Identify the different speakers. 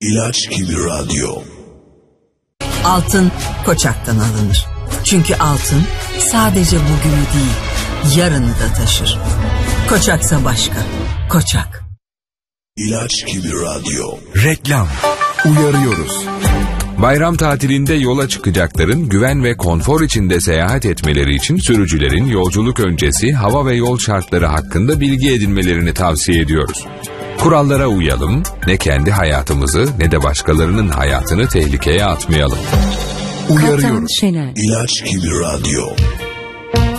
Speaker 1: İlaç gibi radyo.
Speaker 2: Altın Koçak'tan alınır. Çünkü altın sadece bugünü değil, yarını da taşır. Koçaksa başka. Koçak.
Speaker 1: İlaç gibi radyo.
Speaker 3: Reklam. Uyarıyoruz.
Speaker 4: Bayram tatilinde yola çıkacakların güven ve konfor içinde seyahat etmeleri için sürücülerin yolculuk öncesi hava ve yol şartları hakkında bilgi edinmelerini tavsiye ediyoruz. Kurallara uyalım, ne kendi hayatımızı ne de başkalarının hayatını tehlikeye atmayalım.
Speaker 3: Uyarıyoruz.
Speaker 1: İlaç gibi radyo.